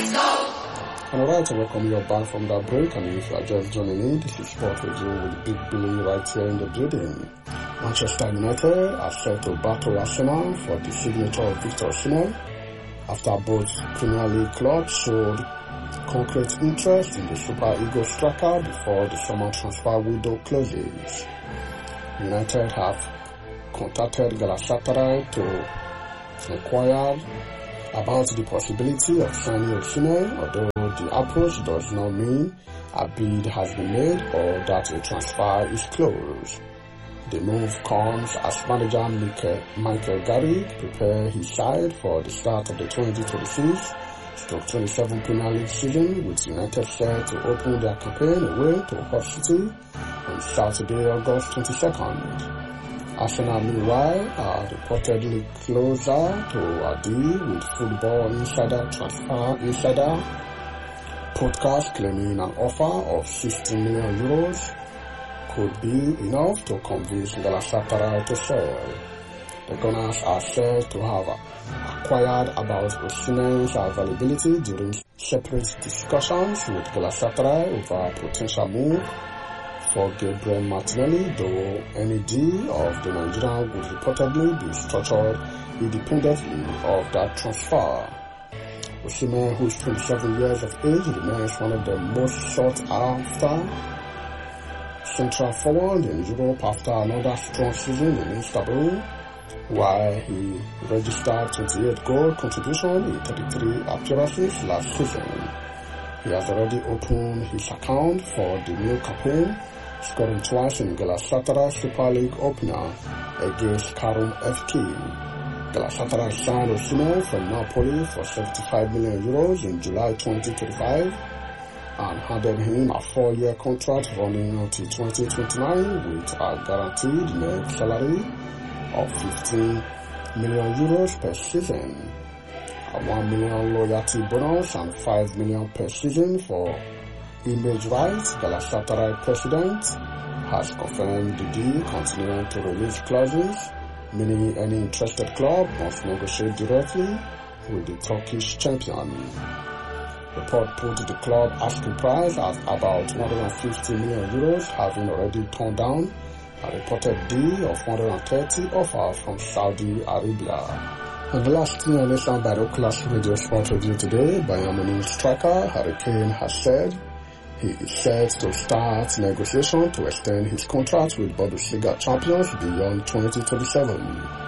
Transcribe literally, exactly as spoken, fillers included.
And alright, to welcome you back from that break, and if you are just joining in, this is Sport Radio with Big Billy right here in the building. Manchester United are set to battle Arsenal for the signature of Victor Osimhen after both Premier League clubs showed concrete interest in the Super Eagles striker before the summer transfer window closes. United have contacted Galatasaray to inquire about the possibility of signing Osimhen, although the approach does not mean a bid has been made or that a transfer is closed. The move comes as manager Michael, Michael Carrick prepares his side for the start of the twenty twenty-six twenty-seven Premier League season, with United set to open their campaign away to Hull City on Saturday, August twenty-second. Arsenal, meanwhile, are reportedly closer to a deal with Football Insider Transfer Insider podcast claiming an offer of sixty million euros could be enough to convince Galatasaray to sell. The Gunners are said to have acquired about Osimhen's availability during separate discussions with Galatasaray over a potential move for Gabriel Martinelli, though any deal of the Nigerian would reportedly be structured independently of that transfer. Osimhen, who is twenty-seven years of age, remains one of the most sought-after central forward in Europe after another strong season in Istanbul, while he registered twenty-eight goal contributions in thirty-three appearances last season. He has already opened his account for the new campaign, scoring twice in Galatasaray Super League opener against Karum F K. Galatasaray signed Osimhen from Napoli for seventy-five million euros in July twenty twenty-five and handed him a four-year contract running until twenty twenty-nine with a guaranteed net salary of fifteen million euros per season, a one million loyalty bonus and five million per season for image rights. Galatasaray president has confirmed the deal, continuing to release clauses, meaning any interested club must negotiate directly with the Turkish champion. Report put the club asking price at about one hundred fifty million euros, having already turned down a reported deal of one hundred thirty offers from Saudi Arabia. And the last thing on this one by the Class Radio Sport Review today, Bayern Munich striker Harry Kane has said he is set to start negotiation to extend his contract with Bundesliga champions beyond twenty twenty-seven.